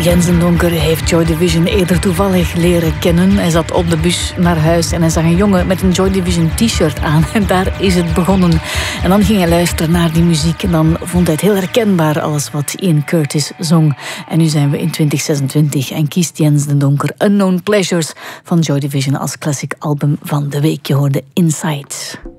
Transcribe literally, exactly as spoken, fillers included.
Jens den Donker heeft Joy Division eerder toevallig leren kennen. Hij zat op de bus naar huis en hij zag een jongen met een Joy Division t-shirt aan. En daar is het begonnen. En dan ging hij luisteren naar die muziek en dan vond hij het heel herkenbaar, alles wat Ian Curtis zong. En nu zijn we in twintig zesentwintig en kiest Jens den Donker Unknown Pleasures van Joy Division als classic album van de week. Je hoorde Inside.